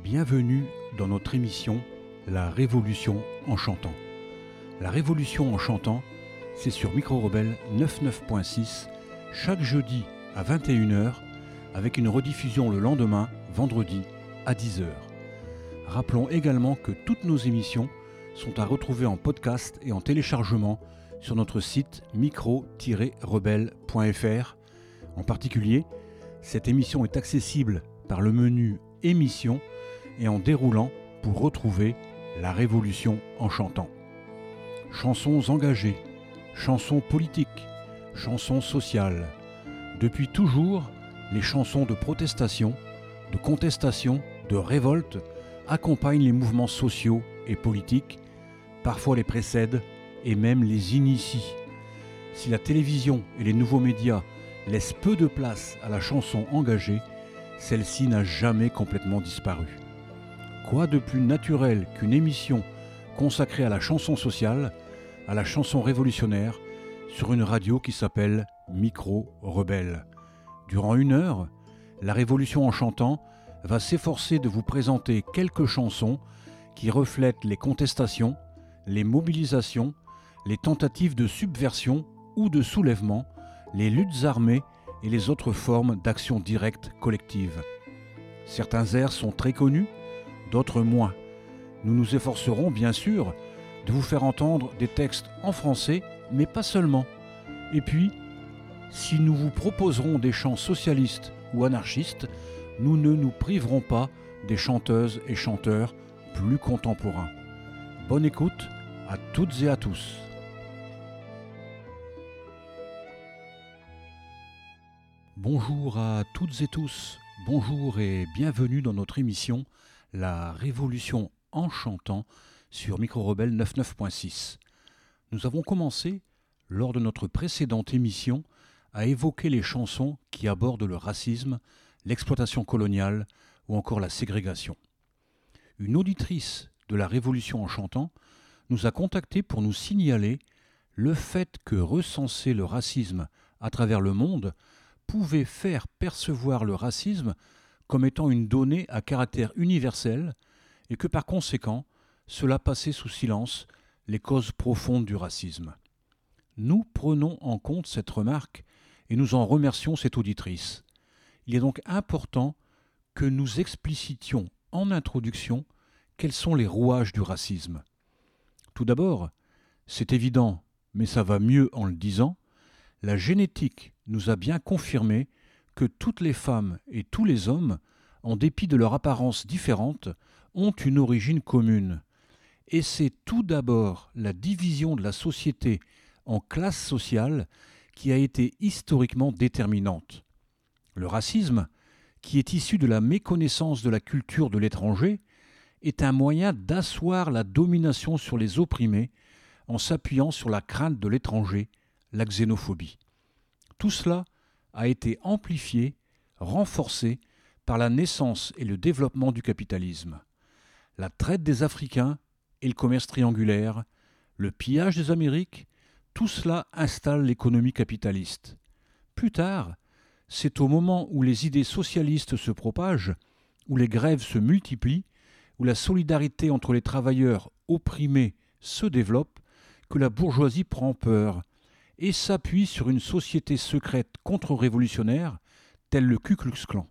Bienvenue dans notre émission La Révolution en chantant. La Révolution en chantant, c'est sur Micro Rebelle 99.6 chaque jeudi à 21h avec une rediffusion le lendemain, vendredi à 10h. Rappelons également que toutes nos émissions sont à retrouver en podcast et en téléchargement sur notre site micro-rebelle.fr. En particulier, cette émission est accessible par le menu Émissions et en déroulant pour retrouver La Révolution en chantant. Chansons engagées, chansons politiques, chansons sociales. Depuis toujours, les chansons de protestation, de contestation, de révolte accompagnent les mouvements sociaux et politiques, parfois les précèdent et même les initient. Si la télévision et les nouveaux médias laissent peu de place à la chanson engagée, celle-ci n'a jamais complètement disparu. Quoi de plus naturel qu'une émission consacrée à la chanson sociale, à la chanson révolutionnaire, sur une radio qui s'appelle Micro Rebelle. Durant 1 heure, La Révolution en chantant va s'efforcer de vous présenter quelques chansons qui reflètent les contestations, les mobilisations, les tentatives de subversion ou de soulèvement, les luttes armées et les autres formes d'action directe collective. Certains airs sont très connus, d'autres moins. Nous nous efforcerons bien sûr de vous faire entendre des textes en français, mais pas seulement. Et puis, si nous vous proposerons des chants socialistes ou anarchistes, nous ne nous priverons pas des chanteuses et chanteurs plus contemporains. Bonne écoute à toutes et à tous. Bonjour à toutes et tous, bonjour et bienvenue dans notre émission La Révolution en chantant sur Micro Rebelle 99.6. Nous avons commencé, lors de notre précédente émission, à évoquer les chansons qui abordent le racisme, l'exploitation coloniale ou encore la ségrégation. Une auditrice de La Révolution en chantant nous a contactés pour nous signaler le fait que recenser le racisme à travers le monde pouvait faire percevoir le racisme comme étant une donnée à caractère universel et que par conséquent, cela passait sous silence les causes profondes du racisme. Nous prenons en compte cette remarque et nous en remercions cette auditrice. Il est donc important que nous explicitions en introduction quels sont les rouages du racisme. Tout d'abord, c'est évident, mais ça va mieux en le disant, la génétique nous a bien confirmé que toutes les femmes et tous les hommes, en dépit de leur apparence différente, ont une origine commune. Et c'est tout d'abord la division de la société en classes sociales qui a été historiquement déterminante. Le racisme, qui est issu de la méconnaissance de la culture de l'étranger, est un moyen d'asseoir la domination sur les opprimés en s'appuyant sur la crainte de l'étranger, la xénophobie. Tout cela a été amplifié, renforcé par la naissance et le développement du capitalisme. La traite des Africains et le commerce triangulaire, le pillage des Amériques, tout cela installe l'économie capitaliste. Plus tard, c'est au moment où les idées socialistes se propagent, où les grèves se multiplient, où la solidarité entre les travailleurs opprimés se développe, que la bourgeoisie prend peur et s'appuie sur une société secrète contre-révolutionnaire, telle le Ku Klux Klan,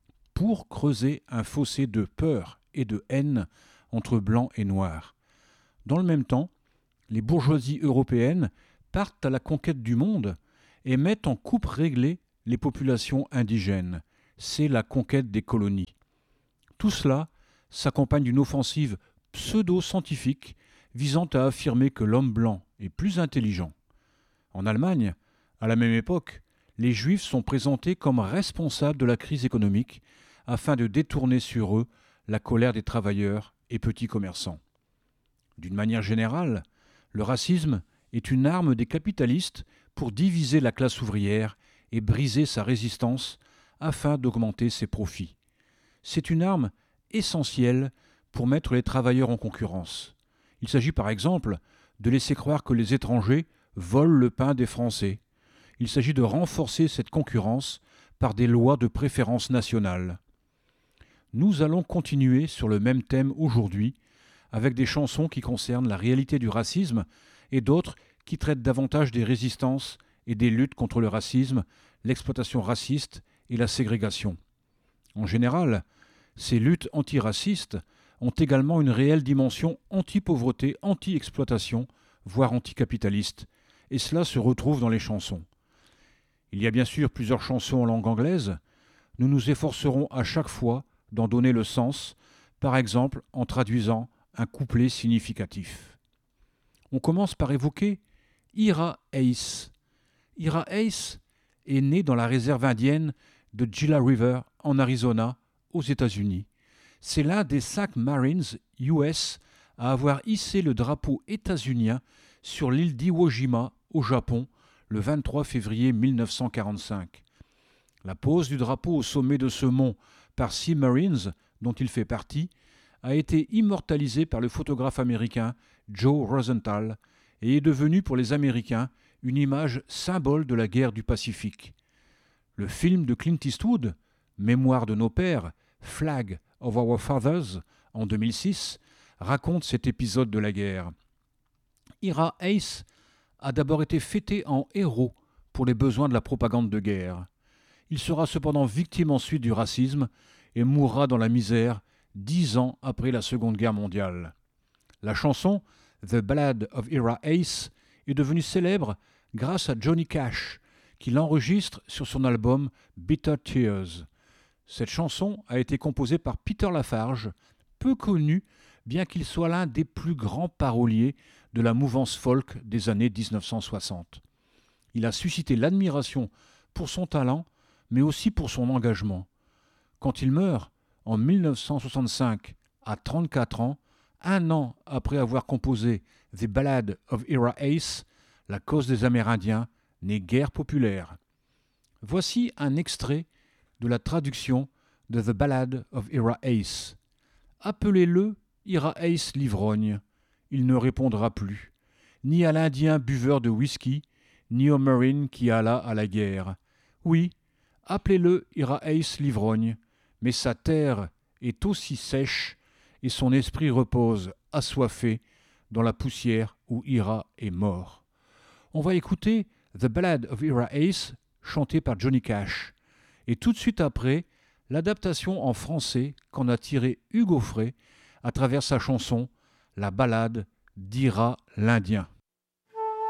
pour creuser un fossé de peur et de haine entre blancs et noirs. Dans le même temps, les bourgeoisies européennes partent à la conquête du monde et mettent en coupe réglée les populations indigènes. C'est la conquête des colonies. Tout cela s'accompagne d'une offensive pseudo-scientifique visant à affirmer que l'homme blanc est plus intelligent. En Allemagne, à la même époque, les Juifs sont présentés comme responsables de la crise économique afin de détourner sur eux la colère des travailleurs et petits commerçants. D'une manière générale, le racisme est une arme des capitalistes pour diviser la classe ouvrière et briser sa résistance afin d'augmenter ses profits. C'est une arme essentielle pour mettre les travailleurs en concurrence. Il s'agit par exemple de laisser croire que les étrangers volent le pain des Français. Il s'agit de renforcer cette concurrence par des lois de préférence nationale. nous allons continuer sur le même thème aujourd'hui, avec des chansons qui concernent la réalité du racisme et d'autres qui traitent davantage des résistances et des luttes contre le racisme, l'exploitation raciste et la ségrégation. En général, ces luttes antiracistes ont également une réelle dimension anti-pauvreté, anti-exploitation, voire anticapitaliste, et cela se retrouve dans les chansons. Il y a bien sûr plusieurs chansons en langue anglaise, nous nous efforcerons à chaque fois d'en donner le sens, par exemple en traduisant un couplet significatif. On commence par évoquer Ira Hayes. Ira Hayes est née dans la réserve indienne de Gila River en Arizona, aux États-Unis. C'est l'un des 5 Marines US à avoir hissé le drapeau états-unien sur l'île d'Iwo Jima, au Japon, le 23 février 1945. La pose du drapeau au sommet de ce mont par 6 Marines, dont il fait partie, a été immortalisée par le photographe américain Joe Rosenthal et est devenue pour les Américains une image symbole de la guerre du Pacifique. Le film de Clint Eastwood, Mémoire de nos pères, Flag of Our Fathers, en 2006, raconte cet épisode de la guerre. Ira Hayes a d'abord été fêté en héros pour les besoins de la propagande de guerre. Il sera cependant victime ensuite du racisme et mourra dans la misère 10 ans après la Seconde Guerre mondiale. La chanson The Ballad of Ira Hayes est devenue célèbre grâce à Johnny Cash, qui l'enregistre sur son album Bitter Tears. Cette chanson a été composée par Peter Lafarge, peu connu bien qu'il soit l'un des plus grands paroliers de la mouvance folk des années 1960. Il a suscité l'admiration pour son talent, mais aussi pour son engagement. Quand il meurt, en 1965, à 34 ans, un an après avoir composé The Ballad of Ira Hayes, la cause des Amérindiens n'est guère populaire. Voici un extrait de la traduction de The Ballad of Ira Hayes. Appelez-le Ira Hayes l'ivrogne. Il ne répondra plus, ni à l'Indien buveur de whisky, ni au Marine qui alla à la guerre. Oui, appelez-le Ira Hayes l'ivrogne, mais sa terre est aussi sèche et son esprit repose assoiffé dans la poussière où Ira est mort. On va écouter The Ballad of Ira Hayes, chanté par Johnny Cash, et tout de suite après, l'adaptation en français qu'en a tiré Hugo Frey à travers sa chanson La ballade d'Ira l'Indien.